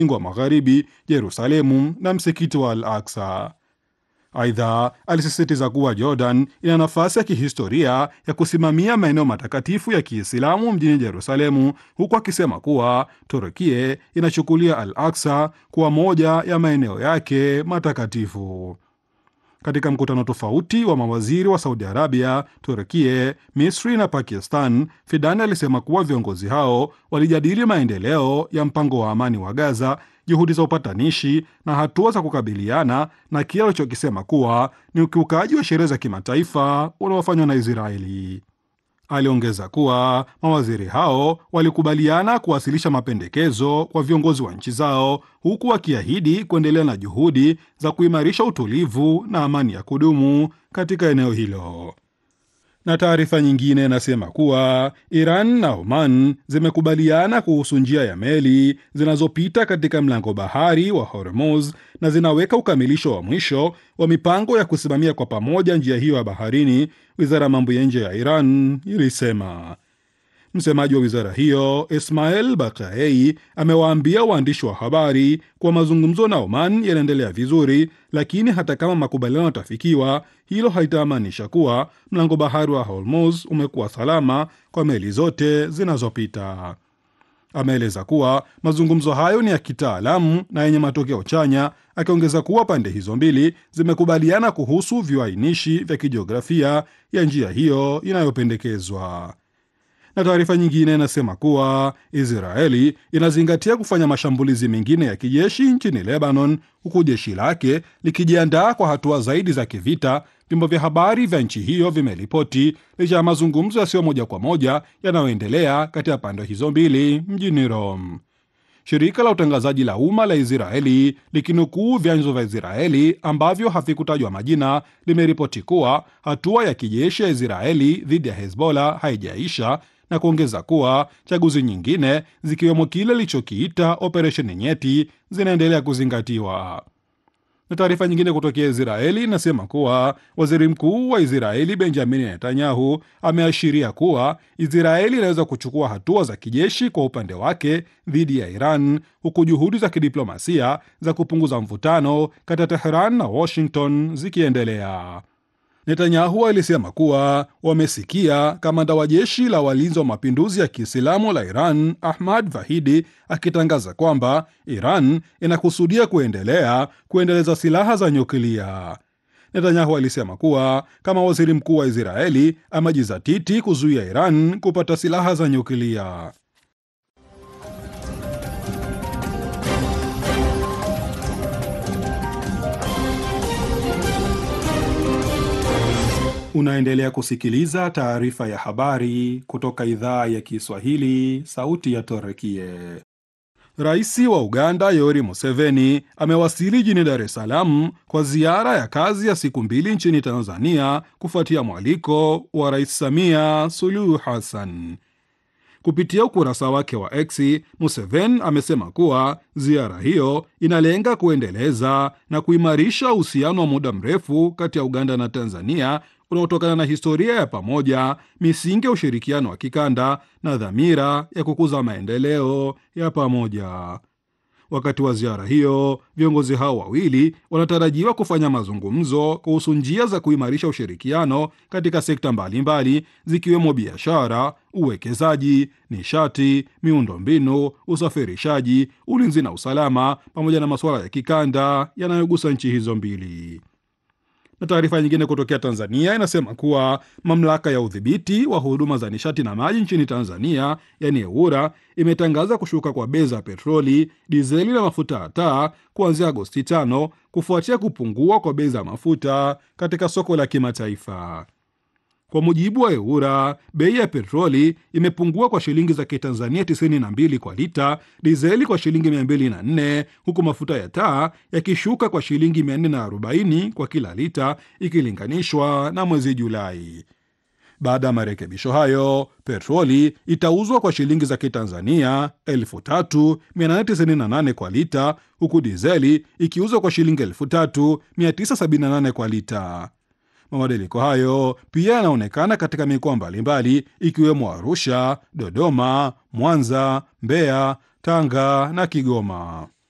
wa Magharibi, Yerusalemu na msikiti wa Al-Aqsa. Aidha, alisisitiza kuwa Jordan ina nafasi ya kihistoria ya kusimamia maeneo matakatifu ya Kiislamu mjini Yerusalemu, huku akisema kuwa Turkia inachukulia Al-Aqsa kuwa moja ya maeneo yake matakatifu. Katika mkutano tofauti wa mawaziri wa Saudi Arabia, Turkia, Misri na Pakistan, Fidani alisema kuwa viongozi hao walijadili maendeleo ya mpango wa amani wa Gaza, juhudi za upatanishi na hatua za kukabiliana na kile alichokisema kuwa ni ukiukaji wa sheria za kimataifa unaofanywa na Israeli. Aliongeza kuwa mawaziri hao walikubaliana kuwasilisha mapendekezo kwa viongozi wa nchi zao, huku wakiahidi kuendelea na juhudi za kuimarisha utulivu na amani ya kudumu katika eneo hilo. Na taarifa nyingine inasema kuwa Iran na Oman zimekubaliana kuhusu njia ya meli zinazopita katika mlango bahari wa Hormuz na zinaweka ukamilisho wa mwisho wa mipango ya kusimamia kwa pamoja njia hiyo ya baharini, wizara ya mambo ya nje ya Iran ilisema. Msemaji wa wizara hiyo Ismail Baqai amewaambia waandishi wa habari kuwa mazungumzo na Oman yanaendelea vizuri, lakini hata kama makubaliano yatafikiwa, hilo haitamaanisha kuwa mlango bahari wa Hormuz umekuwa salama kwa meli zote zinazopita. Ameeleza kuwa mazungumzo hayo ni ya kitaalamu na yenye matokeo chanya, akiongeza kuwa pande hizo mbili zimekubaliana kuhusu viwainishi vya kijiografia ya njia hiyo inayopendekezwa. Na taarifa nyingine inasema kuwa Israeli inazingatia kufanya mashambulizi mengine ya kijeshi nchini Lebanon, huku jeshi lake likijiandaa kwa hatua zaidi za kivita, vyombo vya habari vya nchi hiyo vimeripoti, licha ya mazungumzo yasiyo moja kwa moja yanayoendelea kati ya pande hizo mbili mjini Rome. Shirika la utangazaji la umma la Israeli likinukuu vyanzo vya Israeli ambavyo havikutajwa majina limeripoti kuwa hatua ya kijeshi ya Israeli dhidi ya Hezbollah haijaisha na kuongeza kuwa chaguzi nyingine zikiwemo kile ilichokiita operesheni nyeti zinaendelea kuzingatiwa. Na taarifa nyingine kutokea Israeli inasema kuwa waziri mkuu wa Israeli Benjamin Netanyahu ameashiria kuwa Israeli inaweza kuchukua hatua za kijeshi kwa upande wake dhidi ya Iran, huku juhudi za kidiplomasia za kupunguza mvutano kati ya Tehran na Washington zikiendelea. Netanyahu alisema kuwa wamesikia kamanda wa jeshi la walinzi wa mapinduzi ya Kiislamu la Iran Ahmad Vahidi akitangaza kwamba Iran inakusudia kuendeleza silaha za nyuklia. Netanyahu alisema kuwa kama waziri mkuu wa Israeli amejizatiti kuzuia Iran kupata silaha za nyuklia. Unaendelea kusikiliza taarifa ya habari kutoka idhaa ya Kiswahili, sauti ya Turkia. Rais wa Uganda Yoweri Museveni amewasili jijini Dar es Salaam kwa ziara ya kazi ya siku 2 nchini Tanzania kufuatia mwaliko wa Rais Samia Suluhu Hassan. Kupitia ukurasa wake wa X, Museveni amesema kuwa ziara hiyo inalenga kuendeleza na kuimarisha uhusiano wa muda mrefu kati ya Uganda na Tanzania unaotokana na historia ya pamoja, misingi ya ushirikiano wa kikanda na dhamira ya kukuza maendeleo ya pamoja. Wakati wa ziara hiyo, viongozi hao wawili wanatarajiwa kufanya mazungumzo kuhusu njia za kuimarisha ushirikiano katika sekta mbalimbali zikiwemo biashara, uwekezaji, nishati, miundombinu, usafirishaji, ulinzi na usalama, pamoja na masuala ya kikanda yanayogusa nchi hizo mbili. Na taarifa nyingine kutokea Tanzania inasema kuwa mamlaka ya udhibiti wa huduma za nishati na maji nchini Tanzania, yani EWURA, imetangaza kushuka kwa bei za petroli, dizeli na mafuta ya taa kuanzia Agosti 5 kufuatia kupungua kwa bei za mafuta katika soko la kimataifa. Kwa mujibu wa EWURA, bei ya petroli imepungua kwa shilingi za Kitanzania 92 kwa lita, dizeli kwa shilingi 204, huku mafuta ya taa yakishuka kwa shilingi 440 kwa kila lita ikilinganishwa na mwezi Julai. Baada ya marekebisho hayo, petroli itauzwa kwa shilingi za Kitanzania 3898 kwa lita, huku dizeli ikiuzwa kwa shilingi 3978 kwa lita. Mabadiliko hayo pia yanaonekana katika mikoa mbalimbali ikiwemo Arusha, Dodoma, Mwanza, Mbeya, Tanga na Kigoma.